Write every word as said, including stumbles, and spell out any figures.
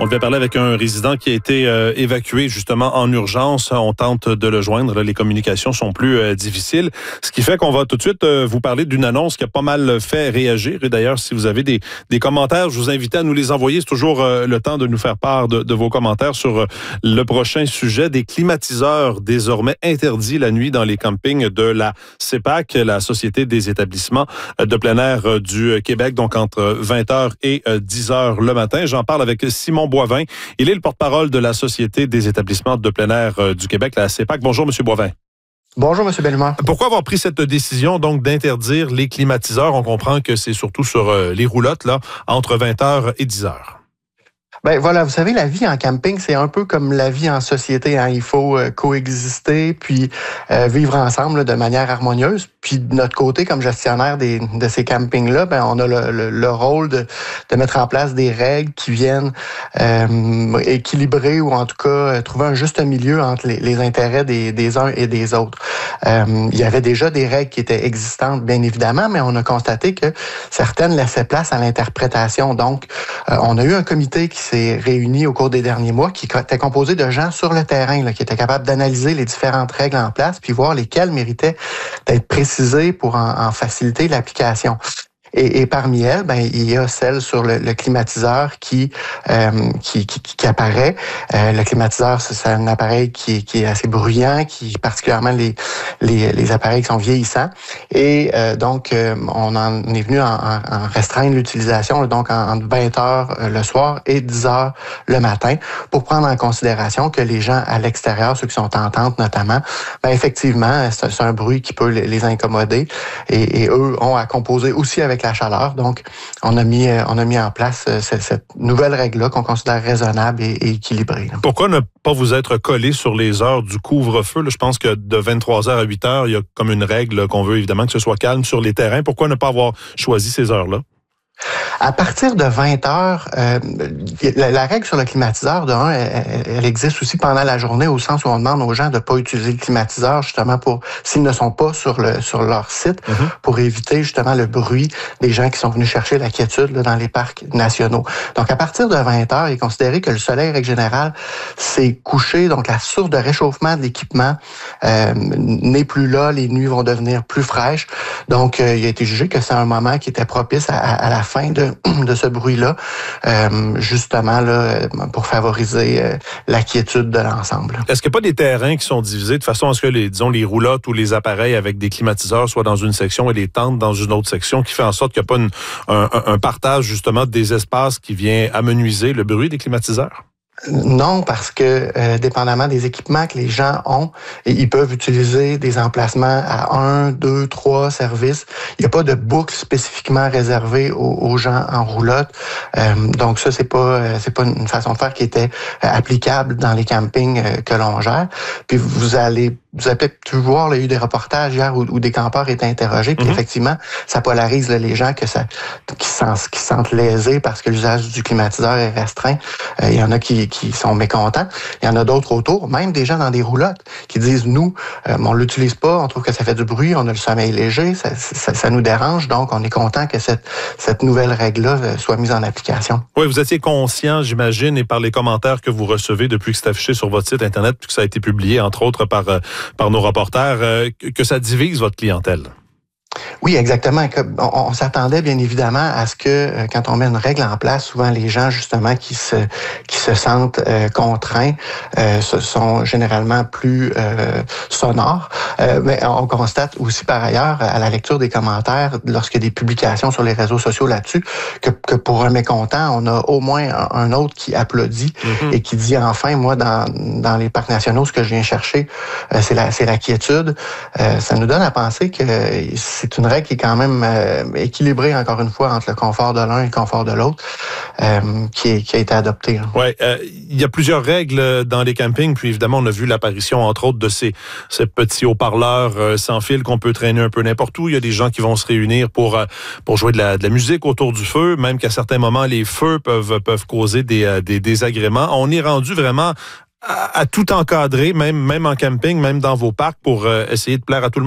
On devait parler avec un résident qui a été euh, évacué justement en urgence. On tente de le joindre. Les communications sont plus euh, difficiles. Ce qui fait qu'on va tout de suite euh, vous parler d'une annonce qui a pas mal fait réagir. Et d'ailleurs, si vous avez des, des commentaires, je vous invite à nous les envoyer. C'est toujours euh, le temps de nous faire part de, de vos commentaires sur euh, le prochain sujet. Des climatiseurs désormais interdits la nuit dans les campings de la C E P A C, la Société des établissements de plein air du Québec, donc entre vingt heures et dix heures le matin. J'en parle avec Simon Boivin. Il est le porte-parole de la Société des établissements de plein air du Québec, la C E P A C. Bonjour, M. Boivin. Bonjour, M. Bellemare. Pourquoi avoir pris cette décision donc d'interdire les climatiseurs? On comprend que c'est surtout sur euh, les roulottes, là, entre vingt heures et dix heures. Ben voilà, vous savez, la vie en camping, c'est un peu comme la vie en société. Hein. Il faut euh, coexister, puis euh, vivre ensemble là, de manière harmonieuse. Puis de notre côté, comme gestionnaire des, de ces campings-là, ben on a le, le, le rôle de, de mettre en place des règles qui viennent euh, équilibrer ou en tout cas euh, trouver un juste milieu entre les, les intérêts des, des uns et des autres. Euh, il y avait déjà des règles qui étaient existantes, bien évidemment, mais on a constaté que certaines laissaient place à l'interprétation. Donc, euh, on a eu un comité qui s'est réuni au cours des derniers mois, qui était composé de gens sur le terrain, là, qui étaient capables d'analyser les différentes règles en place, puis voir lesquelles méritaient d'être précisées pour en, en faciliter l'application. Et, et parmi elles, ben il y a celle sur le, le climatiseur qui, euh, qui, qui qui apparaît. Euh, le climatiseur, c'est un appareil qui, qui est assez bruyant, qui particulièrement les les, les appareils qui sont vieillissants. Et euh, donc, euh, on en est venu en, en, en restreindre l'utilisation, donc entre vingt heures le soir et dix heures le matin, pour prendre en considération que les gens à l'extérieur, ceux qui sont en tente notamment, ben effectivement, c'est, c'est un bruit qui peut les, les incommoder. Et, et eux ont à composer aussi avec la chaleur. Donc, on a mis, on a mis en place cette, cette nouvelle règle-là qu'on considère raisonnable et, et équilibrée. Là. Pourquoi ne pas vous être collé sur les heures du couvre-feu? Là, je pense que de vingt-trois heures à huit heures, il y a comme une règle là, qu'on veut évidemment que ce soit calme sur les terrains. Pourquoi ne pas avoir choisi ces heures-là? À partir de vingt heures, euh, la, la règle sur le climatiseur, de un, elle, elle existe aussi pendant la journée, au sens où on demande aux gens de ne pas utiliser le climatiseur, justement, pour s'ils ne sont pas sur le sur leur site, mm-hmm. pour éviter justement le bruit des gens qui sont venus chercher la quiétude là, dans les parcs nationaux. Donc, à partir de vingt heures, il est considéré que le soleil, règle générale, s'est couché, donc la source de réchauffement de l'équipement euh, n'est plus là, les nuits vont devenir plus fraîches. Donc, euh, il a été jugé que c'est un moment qui était propice à, à la fin de, de ce bruit-là, euh, justement là, pour favoriser euh, la quiétude de l'ensemble. Est-ce qu'il n'y a pas des terrains qui sont divisés de façon à ce que les, disons, les roulottes ou les appareils avec des climatiseurs soient dans une section et les tentes dans une autre section, qui fait en sorte qu'il n'y a pas une, un, un partage justement des espaces qui vient amenuiser le bruit des climatiseurs? Non, parce que euh, dépendamment des équipements que les gens ont, ils peuvent utiliser des emplacements à un, deux, trois services. Il n'y a pas de boucle spécifiquement réservée aux, aux gens en roulotte. Euh, donc ça, c'est pas euh, c'est pas une façon de faire qui était euh, applicable dans les campings euh, que l'on gère. Puis vous allez vous avez peut-être pu voir, il y a eu des reportages hier où, où des campeurs étaient interrogés, puis mm-hmm. effectivement, ça polarise là, les gens que ça, qui, sentent, qui sentent lésés parce que l'usage du climatiseur est restreint. Euh, il y en a qui, qui sont mécontents. Il y en a d'autres autour, même des gens dans des roulottes, qui disent, nous, euh, on l'utilise pas, on trouve que ça fait du bruit, on a le sommeil léger, ça, ça, ça nous dérange, donc on est content que cette, cette nouvelle règle-là soit mise en application. Oui, vous étiez conscient, j'imagine, et par les commentaires que vous recevez depuis que c'est affiché sur votre site Internet, puis que ça a été publié, entre autres, par... Euh, par nos reporters, euh, que ça divise votre clientèle. Oui, exactement. On, on s'attendait bien évidemment à ce que quand on met une règle en place, souvent les gens justement qui se qui se sentent euh, contraints euh, sont généralement plus euh, sonores. Euh, mais on constate aussi par ailleurs à la lecture des commentaires, lorsqu'il y a des publications sur les réseaux sociaux là-dessus, que, que pour un mécontent, on a au moins un, un autre qui applaudit mm-hmm. et qui dit enfin, moi dans dans les parcs nationaux, ce que je viens chercher, euh, c'est la c'est la quiétude. Euh, ça nous donne à penser que c'est une règle qui est quand même euh, équilibrée, encore une fois, entre le confort de l'un et le confort de l'autre, euh, qui, est, qui a été adopté. Oui, euh, il y a plusieurs règles dans les campings, puis évidemment, on a vu l'apparition, entre autres, de ces, ces petits haut-parleurs euh, sans fil qu'on peut traîner un peu n'importe où. Il y a des gens qui vont se réunir pour, euh, pour jouer de la, de la musique autour du feu, même qu'à certains moments, les feux peuvent, peuvent causer des, euh, des désagréments. On est rendu vraiment à, à tout encadrer, même, même en camping, même dans vos parcs, pour euh, essayer de plaire à tout le monde.